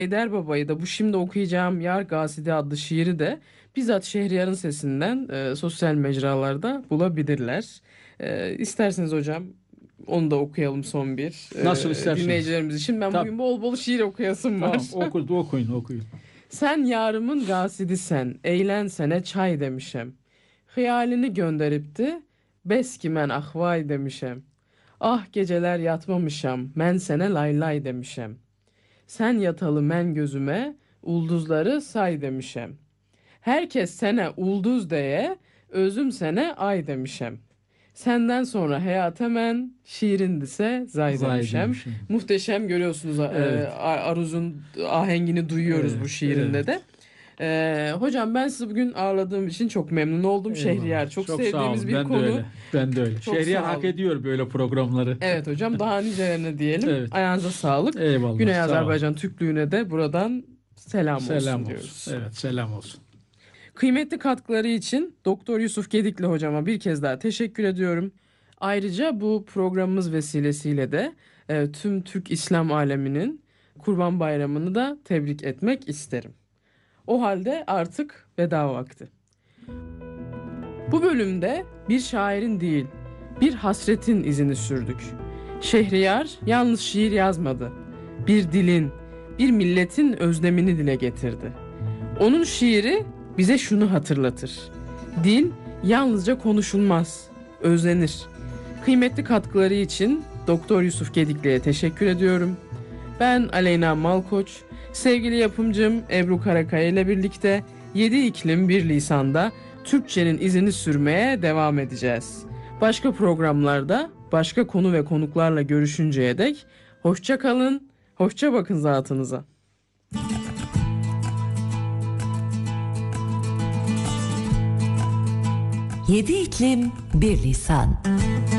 Eder Baba'yı da bu şimdi okuyacağım Yar Gasidi adlı şiiri de bizzat Şehriyar'ın sesinden sosyal mecralarda bulabilirler. İsterseniz hocam onu da okuyalım son bir Nasıl isterseniz. dinleyicilerimiz için. Ben Tamam. bugün bol bol şiir okuyasım var. Tamam. Okuyun. Sen yarımın gasidi sen, eğlensene çay demişem. Hıyalini gönderipti, beski men ahvay demişem. Ah geceler yatmamışam, men sene lay lay demişem. Sen yatalı men gözüme, ulduzları say demişem. Herkes sene ulduz deye, özüm sene ay demişem. Senden sonra hayat hemen şiirindise zay Zay demişem. demişim. Muhteşem görüyorsunuz Evet. Aruz'un ahengini duyuyoruz bu Evet. şiirinde Evet. de. Hocam ben sizi bugün ağırladığım için çok memnun oldum. Şehriyar Eyvallah. çok Çok sağ sevdiğimiz olun. bir Ben de konu. öyle. Ben de öyle. Çok Şehriyar sağ hak olun. ediyor böyle programları. Evet hocam daha nicelerine diyelim. Evet. Ayağınıza sağlık. Eyvallah. Güney Sağ olun. Azerbaycan Türklüğü'ne de buradan selam Selam olsun diyoruz. olsun. Evet, selam olsun. Kıymetli katkıları için Doktor Yusuf Gedikli hocama bir kez daha teşekkür ediyorum. Ayrıca bu programımız vesilesiyle de tüm Türk İslam aleminin Kurban Bayramı'nı da tebrik etmek isterim. O halde artık veda vakti. Bu bölümde bir şairin değil, bir hasretin izini sürdük. Şehriyar yalnız şiir yazmadı. Bir dilin, bir milletin özlemini dile getirdi. Onun şiiri bize şunu hatırlatır. Dil yalnızca konuşulmaz, özlenir. Kıymetli katkıları için Doktor Yusuf Gedikli'ye teşekkür ediyorum. Ben Aleyna Malkoç, sevgili yapımcım Ebru Karakaya ile birlikte 7 iklim bir lisanda Türkçenin izini sürmeye devam edeceğiz. Başka programlarda başka konu ve konuklarla görüşünceye dek hoşça kalın, hoşça bakın zatınıza. Yedi iklim bir lisan.